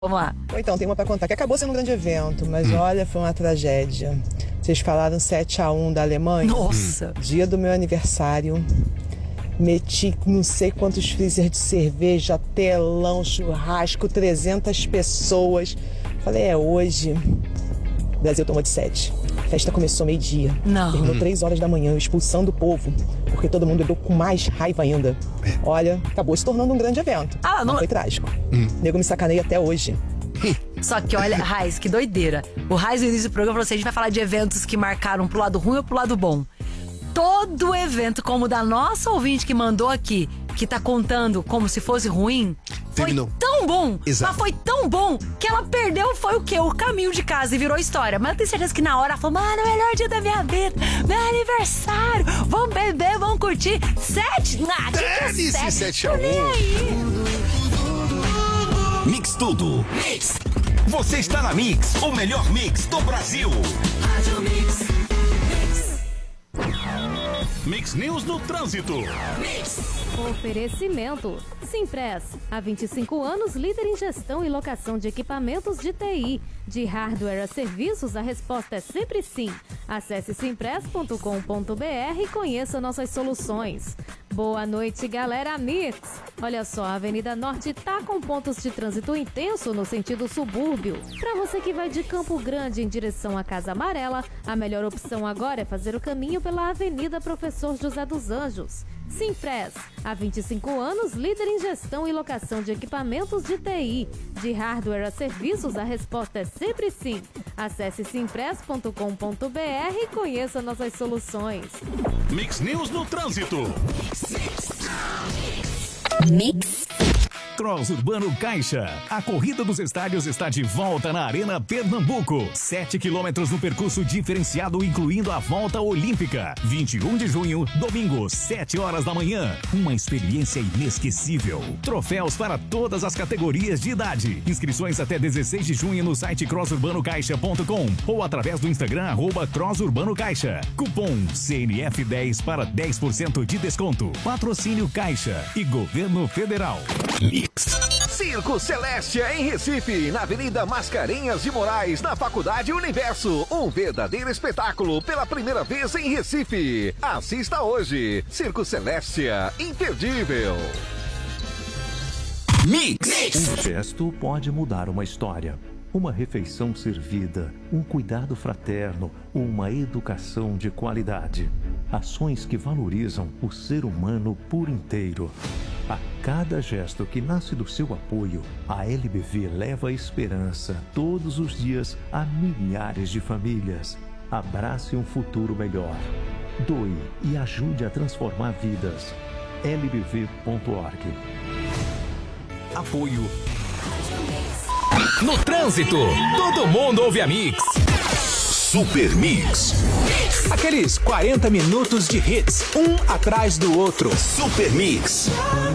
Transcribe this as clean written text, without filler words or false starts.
Vamos lá. Então, tem uma pra contar, que acabou sendo um grande evento, mas olha, foi uma tragédia. Vocês falaram 7-1 da Alemanha? Nossa! Dia do meu aniversário, meti não sei quantos freezer de cerveja, telão, churrasco, 300 pessoas. Falei, é hoje. O Brasil tomou de 7. A festa começou meio-dia. Não. Terminou 3 horas da manhã, expulsando o povo, porque todo mundo bebeu com mais raiva ainda. Olha, acabou se tornando um grande evento. Não foi trágico. Nego me sacaneia até hoje. Só que olha, Raiz, que doideira. O Raiz no início do programa falou assim, a gente vai falar de eventos que marcaram pro lado ruim ou pro lado bom. Todo evento, como o da nossa ouvinte que mandou aqui, que tá contando como se fosse ruim, Terminou. foi tão bom, Exato. mas foi tão bom que ela perdeu, foi o quê? O caminho de casa e virou história. Mas eu tenho certeza que na hora ela falou, mano, o melhor dia da minha vida, meu aniversário, vamos beber, vamos curtir. 7? Ah, que Dane-se 7? 7-1. Tô nem aí. Mix Tudo. Mix. Você está na Mix, o melhor mix do Brasil. Mix News no Trânsito. Oferecimento. Simpress. Há 25 anos, líder em gestão e locação de equipamentos de TI. De hardware a serviços, a resposta é sempre sim. Acesse simpress.com.br e conheça nossas soluções. Boa noite, galera Mix. Olha só, a Avenida Norte tá com pontos de trânsito intenso no sentido subúrbio. Para você que vai de Campo Grande em direção à Casa Amarela, a melhor opção agora é fazer o caminho pela Avenida Professor José dos Anjos. Simpress, há 25 anos, líder em gestão e locação de equipamentos de TI. De hardware a serviços, a resposta é sempre sim. Acesse simpress.com.br e conheça nossas soluções. Mix News no Trânsito. Mix. Cross Urbano Caixa. A corrida dos estádios está de volta na Arena Pernambuco. 7 quilômetros no percurso diferenciado, incluindo a volta olímpica. 21 de junho, domingo, 7 horas da manhã. Uma experiência inesquecível. Troféus para todas as categorias de idade. Inscrições até 16 de junho no site crossurbanoCaixa.com ou através do Instagram @crossurbanoCaixa. Cupom CNF10 para 10% de desconto. Patrocínio Caixa e Governo Federal. Circo Celestia em Recife, na Avenida Mascarenhas de Moraes, na Faculdade Universo. Um verdadeiro espetáculo pela primeira vez em Recife. Assista hoje. Circo Celestia, imperdível. Mix. Um gesto pode mudar uma história. Uma refeição servida, um cuidado fraterno, uma educação de qualidade. Ações que valorizam o ser humano por inteiro. A cada gesto que nasce do seu apoio, a LBV leva esperança todos os dias a milhares de famílias. Abrace um futuro melhor. Doe e ajude a transformar vidas. lbv.org. Apoio. No trânsito, todo mundo ouve a Mix. Super Mix. Aqueles 40 minutos de hits, um atrás do outro. Super Mix.